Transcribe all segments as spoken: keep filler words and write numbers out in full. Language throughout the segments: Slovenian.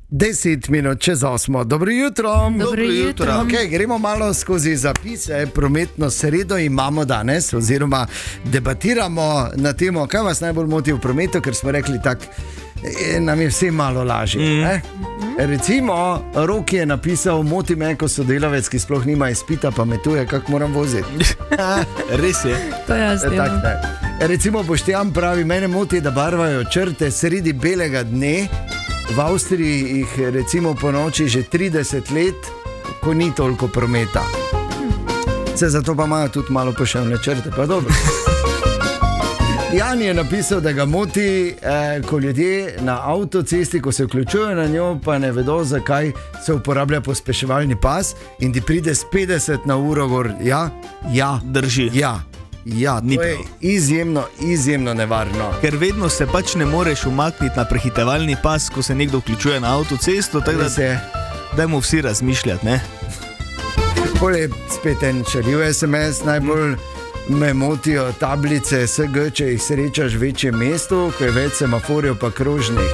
Deset minut čez osmo. Dobro jutro. Dobro jutro. Okay, gremo malo skozi zapise. Prometno sredo imamo danes, oziroma debatiramo na temo, kaj vas najbolj moti v prometu, ker smo rekli tako, nam je vse malo lažje. Mm. Recimo, Rok je napisal, moti me, ko sodelavec, ki sploh nima izpita, pa metuje, kako moram voziti. Res je. To je jaz. Tak, recimo, Boštjan pravi, mene moti, da barvajo črte sredi belega dne. V Avstriji jih recimo po noči že trideset let, ko ni toliko prometa. Se zato pa imajo tudi malo poševne črte, pa dobro. Jan je napisal, da ga moti, eh, ko ljudje na avtocesti, ko se vključujejo na njo, pa ne vedo, zakaj se uporablja pospeševalni pas in ti pride s petdeset na uro gor. Ja, ja, drži. Ja. Ja, to je izjemno, izjemno nevarno. Ker vedno se pač ne moreš umakniti na prehitevalni pas, ko se nekdo vključuje na avtocesto, tako da se dajmo vsi razmišljati, ne? Pole spet en čarljiv es em es, najbolj me motijo tablice S G, če jih srečaš v večjem mestu, ko je več semaforjev pa krožnih.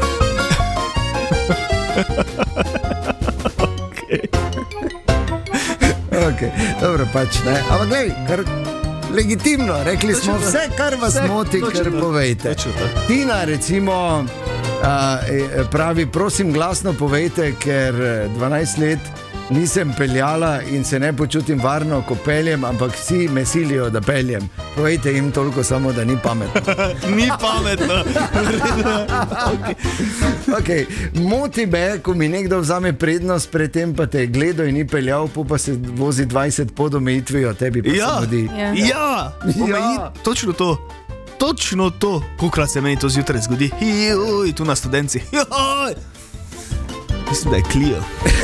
Okay. Ok, dobro pač, ne? Ampak glej, kar... legitimno, rekli točno smo vse, kar vas vse, moti, kar povejte. Tina recimo uh, pravi, prosim glasno povejte, ker dvanajst let nisem peljala in se ne počutim varno, ko peljem, ampak vsi me silijo, da peljem. Povejte jim toliko samo, da ni pametno. Ni pametno. Okay. Okay. Moti me, ko mi nekdo vzame prednost, predtem pa te je gledal in ni peljal, pa se vozi dvajset pod omejitvijo, tebi pa ja. se vodi. Ja, ja. ja. Točno to. Točno to, kolikrat se meni to zjutraj zgodi. Joj, tu na Studenci. Joj. Mislim, da je Clio.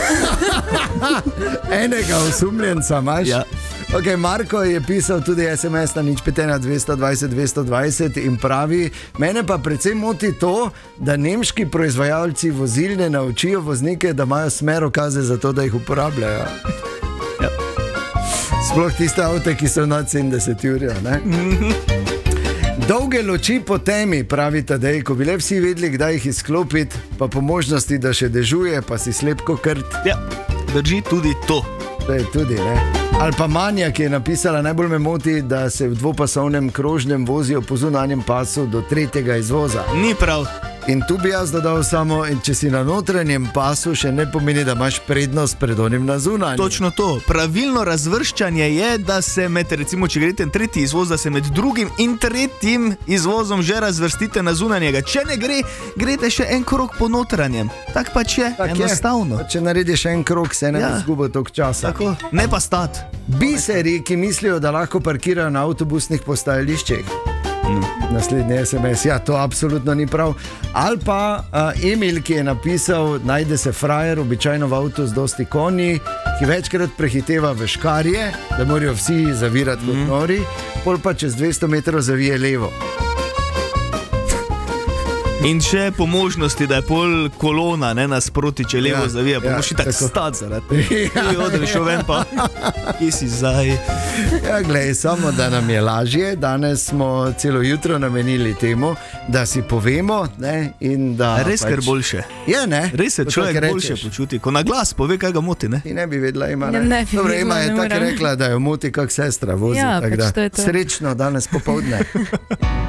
Enega osumljenca imaš? Ja. Okay, Marko je pisal tudi es em es na nič pet ena dvesto dvajset dvesto dvajset in pravi, mene pa predvsem moti to, da nemški proizvajalci vozil ne naučijo voznike, da imajo smerokaze za to, da jih uporabljajo. Ja. Sploh tiste avte, ki so nad sedemdeset ur, ne? Dolge loči po temi, pravi Tadej, ko bi le vsi vedeli, kdaj jih izklopiti, pa po možnosti, da še dežuje, pa si slep ko krt. Ja, drži tudi to. To je tudi, ne? Ali pa Manja, ki je napisala, najbolj me moti, da se v dvopasovnem krožnem vozijo po zunanjem pasu do tretjega izvoza. Ni prav. In tu bi jaz dodal samo, in če si na notranjem pasu, še ne pomeni, da imaš prednost pred onim na zunanjem. Točno to. Pravilno razvrščanje je, da se med, recimo, če greste tretji izvoz, da se med drugim in tretjim izvozom že razvrstite na zunanjega. Če ne gre, greste še en krog po notranjem. Tak pač je, tak enostavno. Je. Če narediš en krog, se ne ja. izgubi toliko časa. Tako. Ne pa stat. Biseri, ki mislijo, da lahko parkirajo na avtobusnih postajališčih. Naslednji es em es, ja, to absolutno ni prav. Ali pa uh, Emil, ki je napisal, najde se frajer, običajno v avtu z dosti konji, ki večkrat prehiteva v škarje, da morajo vsi zavirati kot mm. nori, pol pa čez dvesto metrov zavije levo. In še po možnosti, da je pol kolona, ne, nasproti, če levo ja, zavija, pa ja, moš tako stati zaradi. Ja, ja, ja. Šel ven pa, ki si zdaj. Ja, glej, samo da nam je lažje, danes smo celo jutro namenili temu, da si povemo, ne, in da... Res pač... ker boljše. Je, ne? Res se človek boljše počuti, ko na glas pove, kaj ga moti, ne? Ti ne bi vedela, ima, ne? ne, ne Dobre, ima je tako rekla, da jo moti kak sestra vozi, ja, tak da. Srečno danes popoldne.